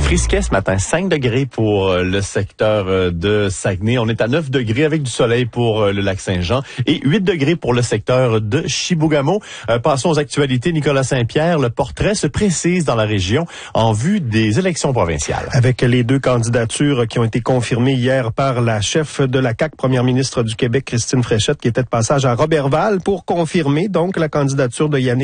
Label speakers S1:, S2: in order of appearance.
S1: Frisquet ce matin, 5 degrés pour le secteur de Saguenay. On est à 9 degrés avec du soleil pour le lac Saint-Jean et 8 degrés pour le secteur de Chibougamau. Passons aux actualités. Nicolas Saint-Pierre, le portrait se précise dans la région en vue des élections provinciales.
S2: Avec les 2 candidatures qui ont été confirmées hier par la chef de la CAQ, première ministre du Québec, Christine Fréchette, qui était de passage à Roberval pour confirmer donc la candidature de Yannick